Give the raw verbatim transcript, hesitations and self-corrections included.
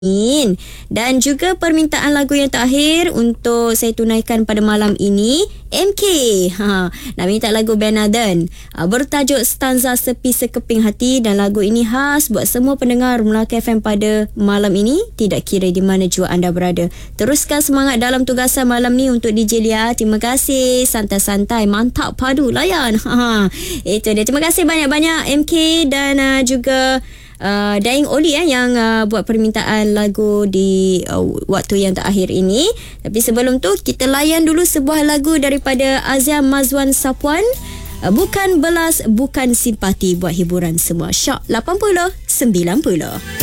Amin. Dan juga permintaan lagu yang terakhir untuk saya tunaikan pada malam ini, M K ha, nak minta lagu Ben Aden ha, bertajuk Stanza Sepi Sekeping Hati, dan lagu ini khas buat semua pendengar Melaka F M pada malam ini, tidak kira di mana jua anda berada. Teruskan semangat dalam tugasan malam ni untuk D J Lia. Terima kasih, santai-santai, mantap, padu, layan. Ha, itu dia. Terima kasih banyak-banyak M K dan uh, juga Uh, Daing Oli eh, yang uh, buat permintaan lagu di uh, waktu yang terakhir ini. Tapi sebelum tu kita layan dulu sebuah lagu daripada Azia Mazwan Sapuan, uh, Bukan Belas Bukan Simpati, buat hiburan semua. Shock lapan puluh sembilan puluh.